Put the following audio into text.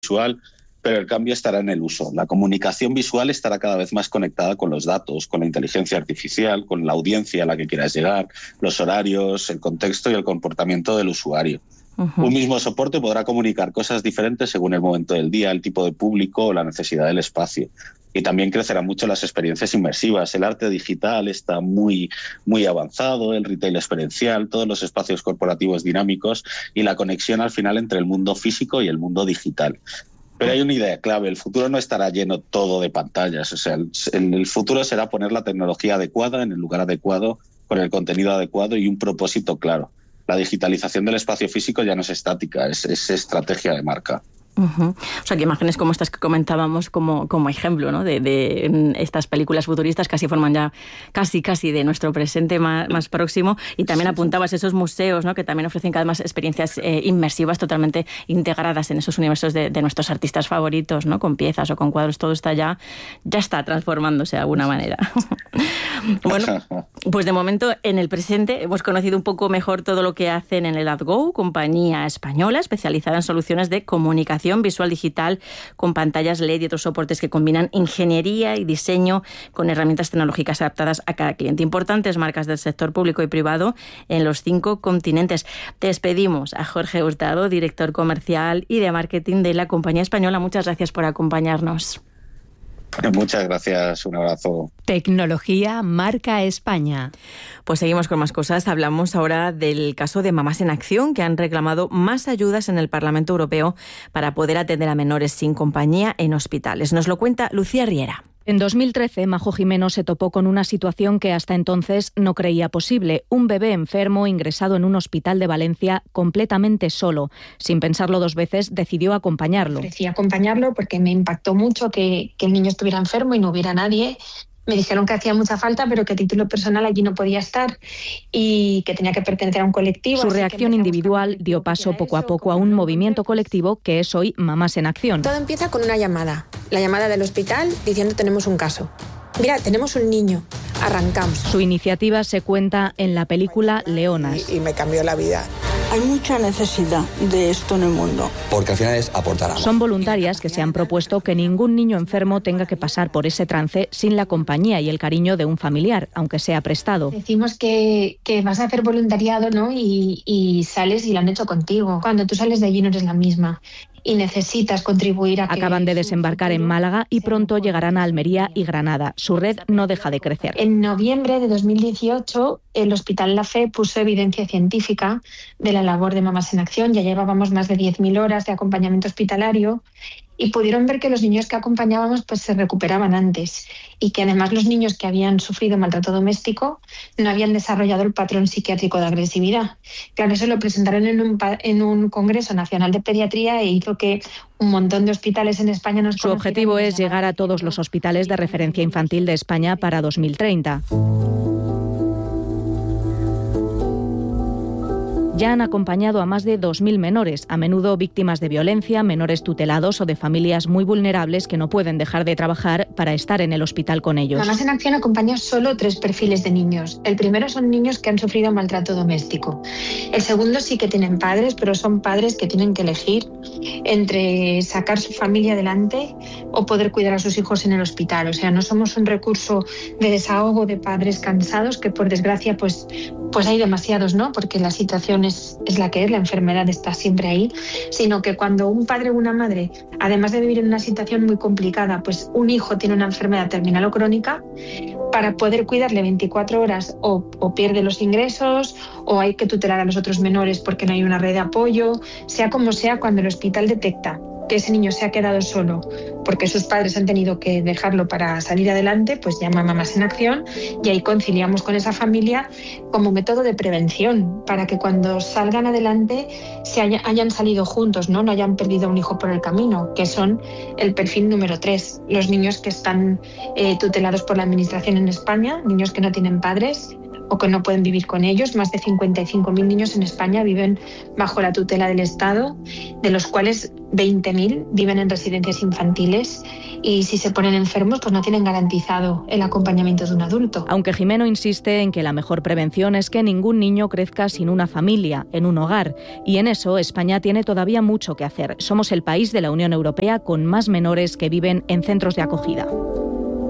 visual, pero el cambio estará en el uso. La comunicación visual estará cada vez más conectada con los datos, con la inteligencia artificial, con la audiencia a la que quieras llegar, los horarios, el contexto y el comportamiento del usuario. Uh-huh. Un mismo soporte podrá comunicar cosas diferentes según el momento del día, el tipo de público o la necesidad del espacio. Y también crecerán mucho las experiencias inmersivas. El arte digital está muy avanzado, el retail experiencial, todos los espacios corporativos dinámicos y la conexión al final entre el mundo físico y el mundo digital. Pero hay una idea clave, el futuro no estará lleno todo de pantallas, o sea, el futuro será poner la tecnología adecuada en el lugar adecuado, con el contenido adecuado y un propósito claro. La digitalización del espacio físico ya no es estática, es estrategia de marca. Uh-huh. O sea, que imágenes como estas que comentábamos como ejemplo, ¿no? de estas películas futuristas casi forman ya casi de nuestro presente más próximo. Y también apuntabas esos museos, ¿no? Que también ofrecen cada vez más experiencias inmersivas totalmente integradas en esos universos de nuestros artistas favoritos, ¿no? Con piezas o con cuadros, todo está ya está transformándose de alguna manera. Bueno, pues de momento en el presente hemos conocido un poco mejor todo lo que hacen en el AdGo, compañía española especializada en soluciones de comunicación visual digital con pantallas LED y otros soportes que combinan ingeniería y diseño con herramientas tecnológicas adaptadas a cada cliente. Importantes marcas del sector público y privado en los 5 continentes. Despedimos a Jorge Hurtado, director comercial y de marketing de la compañía española. Muchas gracias por acompañarnos. Muchas gracias, un abrazo. Tecnología Marca España. Pues seguimos con más cosas. Hablamos ahora del caso de Mamás en Acción, que han reclamado más ayudas en el Parlamento Europeo para poder atender a menores sin compañía en hospitales. Nos lo cuenta Lucía Riera. En 2013, Majo Jimeno se topó con una situación que hasta entonces no creía posible. Un bebé enfermo ingresado en un hospital de Valencia completamente solo. Sin pensarlo 2 veces, decidió acompañarlo. Ofrecí acompañarlo porque me impactó mucho que el niño estuviera enfermo y no hubiera nadie. Me dijeron que hacía mucha falta, pero que a título personal allí no podía estar y que tenía que pertenecer a un colectivo. Su reacción individual dio paso poco a poco a un movimiento colectivo que es hoy Mamás en Acción. Todo empieza con una llamada. La llamada del hospital diciendo tenemos un caso. Mira, tenemos un niño. Arrancamos. Su iniciativa se cuenta en la película Leonas. Y me cambió la vida. Hay mucha necesidad de esto en el mundo. Porque al final es aportar algo. Son voluntarias que se han propuesto que ningún niño enfermo tenga que pasar por ese trance sin la compañía y el cariño de un familiar, aunque sea prestado. Decimos que vas a hacer voluntariado, ¿no? Y sales y lo han hecho contigo. Cuando tú sales de allí no eres la misma. Y necesitas contribuir a que... Acaban de desembarcar en Málaga y pronto llegarán a Almería y Granada. Su red no deja de crecer. En noviembre de 2018, el Hospital La Fe puso evidencia científica de la labor de Mamás en Acción. Ya llevábamos más de 10.000 horas de acompañamiento hospitalario y pudieron ver que los niños que acompañábamos pues se recuperaban antes y que además los niños que habían sufrido maltrato doméstico no habían desarrollado el patrón psiquiátrico de agresividad. Claro, eso lo presentaron en un Congreso Nacional de Pediatría e hizo que un montón de hospitales en España nos conocieran. Su objetivo es llegar a todos los hospitales de referencia infantil de España para 2030. Ya han acompañado a más de 2.000 menores, a menudo víctimas de violencia, menores tutelados o de familias muy vulnerables que no pueden dejar de trabajar para estar en el hospital con ellos. Mamás en Acción acompaña solo 3 perfiles de niños. El primero son niños que han sufrido maltrato doméstico. El segundo sí que tienen padres, pero son padres que tienen que elegir entre sacar su familia adelante o poder cuidar a sus hijos en el hospital. O sea, no somos un recurso de desahogo de padres cansados, que por desgracia pues hay demasiados, ¿no? Porque la situación es la que es, la enfermedad está siempre ahí, sino que cuando un padre o una madre, además de vivir en una situación muy complicada, pues un hijo tiene una enfermedad terminal o crónica, para poder cuidarle 24 horas o pierde los ingresos o hay que tutelar a los otros menores porque no hay una red de apoyo, sea como sea, cuando el hospital detecta que ese niño se ha quedado solo porque sus padres han tenido que dejarlo para salir adelante, pues llama a Mamás en Acción y ahí conciliamos con esa familia como método de prevención para que cuando salgan adelante hayan salido juntos, ¿no? No hayan perdido un hijo por el camino, que son el perfil número 3, los niños que están tutelados por la Administración en España, niños que no tienen padres o que no pueden vivir con ellos. Más de 55.000 niños en España viven bajo la tutela del Estado, de los cuales 20.000 viven en residencias infantiles, y si se ponen enfermos pues no tienen garantizado el acompañamiento de un adulto. Aunque Jimeno insiste en que la mejor prevención es que ningún niño crezca sin una familia, en un hogar, y en eso España tiene todavía mucho que hacer. Somos el país de la Unión Europea con más menores que viven en centros de acogida.